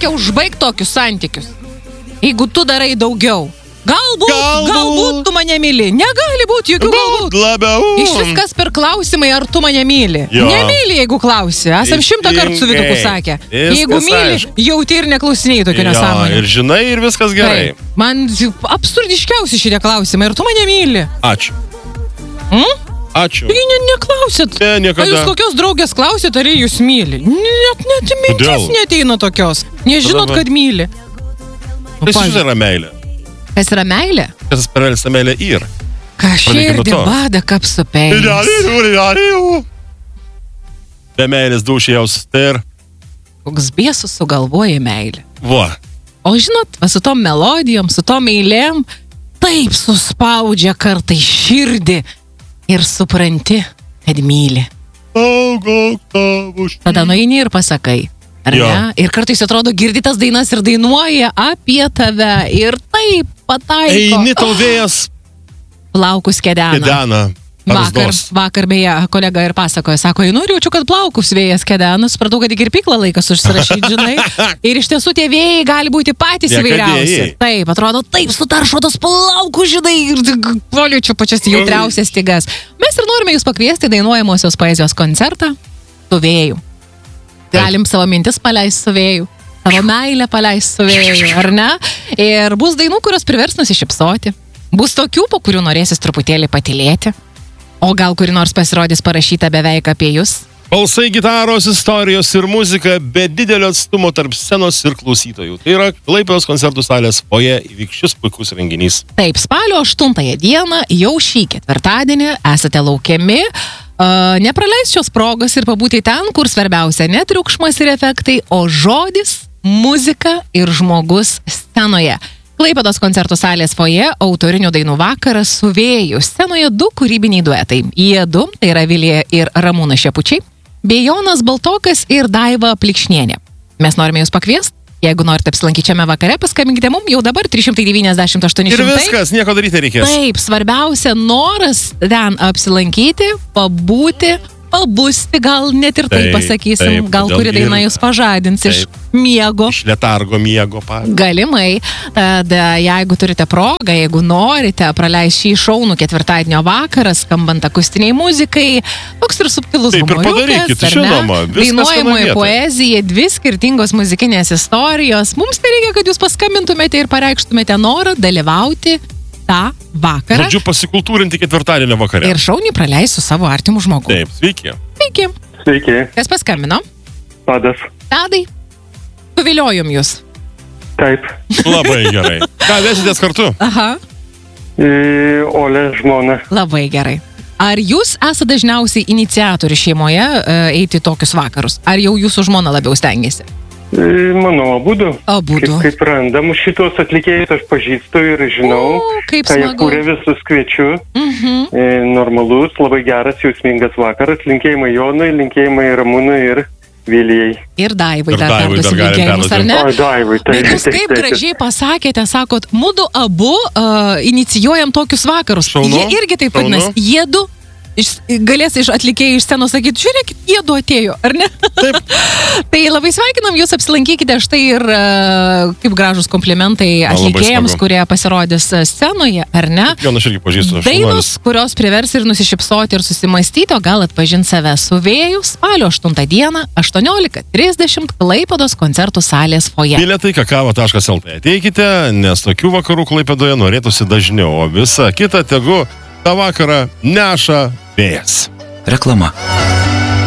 reikia užbaigti tokius santykius. Jeigu tu darai daugiau. Galbūt tu mane myli. Negali būti jokių galbūt. Labiau. Iš viskas per klausimai, ar tu mane myli. Jo. Nemyli, jeigu klausi. Esam 100 kartų su Vytuku sakę. Jeigu myli, jauti ir neklausinėjai tokio nesąmonė. Ir žinai, ir viskas gerai. Man absurdiškiausi šitie klausimai. Ar tu mane myli? Ačiū. Ačiū. Taigi neklausit. Ne, niekada. Ar jūs kokios draugės klausit, ar jūs myli? Net mintis neteina tokios. Nežinot, kad myli. Tai šis yra meilė. Kas yra meilė? Kas perelsta meilė ir. Ką širdį bada kapsu peilis. Be meilės dūšėjaus ir... Koks biesus sugalvoja meilė. Va. O žinot, su tom melodijom, su tom eilėm, taip suspaudžia kartai širdį ir supranti, kad myli. Tada nueini ir pasakai. Ar ne? Ir kartais atrodo girdi tas dainas ir dainuoja apie tave. Ir taip pataiko. Eini tau vėjas. Plaukus kedena. Vakar beje kolega ir pasakoja, sako, ir jaučiu, kad plaukus vėjas kedena, supratau, kad į kirpyklą laikas užsirašyti, žinai. Ir iš tiesų tie vėjai gali būti patys įvairiausi. Taip, atrodo, taip sutaršo tos plaukus, žinai, ir poliučiu pačias jautriausias stygas. Mes ir norime jūs pakviesti dainuojamosios poezijos koncertą su vėju. Galim savo mintis paleisti su vėju, savo meilę paleisti su vėju, ar ne? Ir bus dainų, kurios privers nusišypsoti. Bus tokių, po kurių norėsis truputėlį patylėti. O gal kuri nors pasirodys parašyta beveik apie jūs? Balsai, gitaros, istorijos ir muzika be didelio atstumo tarp scenos ir klausytojų. Tai yra Klaipėdos koncertų salės foje įvyks šis puikus renginys. Taip, spalio 8 dieną, jau šį ketvirtadienį esate laukiami. Nepraleis šios progos ir pabūti ten, kur svarbiausia ne triukšmas ir efektai, o žodis, muzika ir žmogus scenoje. Klaipėdos koncertų salės foje autorinių dainų vakaras su vėju. Scenoje 2 kūrybiniai duetai. Jie 2, tai yra Vilija ir Ramūnas Šepučiai, bei Jonas Baltokas ir Daiva Plikšnienė. Mes norime jūs pakviesti. Jeigu norite apsilankyti šiame vakare, paskambinkite mums jau dabar 390 800. Ir viskas, nieko daryti reikės. Taip, svarbiausia noras ten apsilankyti, pabūti, pabusti, gal net ir tai pasakysim, gal kuri daina jūs pažadins iš miego. Iš letargo miego. Galimai. Tada, jeigu turite progą, jeigu norite praleisti šį šaunų ketvirtadienio vakarą, skambant akustiniai muzikai, toks ir subtilus humoriukas. Taip ir padarykit, žinoma. Dainuojamoji poezija, 2 skirtingos muzikinės istorijos. Mums tai reikia, kad jūs paskambintumėte ir pareikštumėte norą dalyvauti tą vakarą. Žodžiu, pasikultūrinti ketvirtadienio vakarę. Ir šauniai praleis su savo artimu žmogu. Taip, sveiki. Sveiki. Sveiki. Kas paskambino? Tadas. Tadai, suviliojom jūs. Taip. Labai gerai. Ką vesitės kartu? Aha. Olė žmona. Labai gerai. Ar jūs esate dažniausiai iniciatorių šeimoje eiti tokius vakarus? Ar jau jūsų žmona labiau stengiasi? Manau, abudu. Abudu. Kaip randam, šitos atlikėjus aš pažįstu ir žinau, kaip ką jie smagu. kūrė, visus kviečiu. Normalus, labai geras, jausmingas vakaras. Linkėjimai Jonui, linkėjimai Ramūnui ir Vilijai. Ir Daivai Ir dar Daivai perduosiu dar galim linkėjimus, ar ne? O, Daivai, taip. Bet jūs kaip gražiai pasakėte, sakot, mudu abu inicijuojam tokius vakarus. Šaunu. Jie irgi taip vadinasi. Jie 2 galės iš atlikėjų iš scenos sakyti, žiūrėkit, jie 2 atėjo, ar ne? Taip. Tai labai sveikinam, jūs apsilankykite, štai ir kaip gražus komplimentai atlikėjams, kurie pasirodys scenoje, ar ne? Jonas irgi pažįstu. Dainos, kurios privers ir nusišypsoti ir susimastyti, o gal atpažinti save su vėju, spalio 8 dieną, 18:30 Klaipėdos koncertų salės foje. Bilietai kakava.lt. Ateikite, nes tokių vakarų Klaipėdoje norėtųsi dažniau, o visa kita tegu tą vakarą neša vėjas. Reklama.